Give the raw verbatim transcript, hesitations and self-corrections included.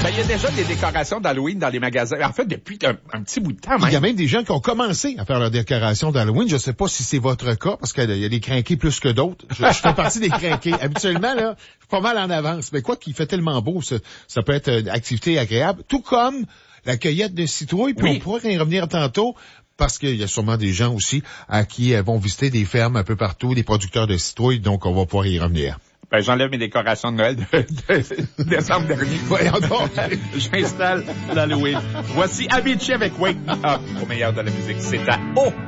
Ben, il y a déjà des décorations d'Halloween dans les magasins. En fait, depuis un, un petit bout de temps, même. Il y a même des gens qui ont commencé à faire leur décoration d'Halloween. Je sais pas si c'est votre cas, parce qu'il y a des crinqués plus que d'autres. Je, je fais partie des crinqués. Habituellement, là, je suis pas mal en avance. Mais quoi qu'il fait tellement beau, ça, ça peut être une activité agréable. Tout comme la cueillette de citrouilles. Puis oui. on pourrait y revenir tantôt, parce qu'il y a sûrement des gens aussi à qui euh, vont visiter des fermes un peu partout, des producteurs de citrouilles. Donc, on va pouvoir y revenir. Ben, j'enlève mes décorations de Noël de, de décembre dernier. Voyons donc. J'installe l'Halloween. Voici Avicii avec Wake Me Up au meilleur de la musique. C'est à O.